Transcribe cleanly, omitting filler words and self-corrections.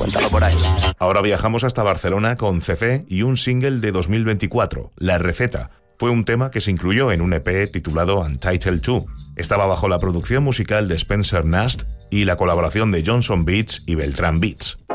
Suéltalo por ahí. Ahora viajamos hasta Barcelona con CC y un single de 2024, La Receta. Fue un tema que se incluyó en un EP titulado Untitled 2. Estaba bajo la producción musical de Spencer Nast y la colaboración de Johnson Beats y Beltrán Beats.